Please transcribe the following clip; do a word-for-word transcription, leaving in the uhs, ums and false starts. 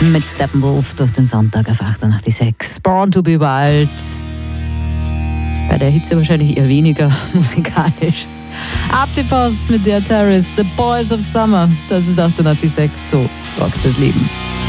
mit Steppenwolf durch den Sonntag auf achtundachtzig Komma sechs. Born to be Wild. Bei der Hitze wahrscheinlich eher weniger musikalisch. Ab die Post mit der Terrace, The Boys of Summer. Das ist achtundachtzig Komma sechs. So rockt das Leben.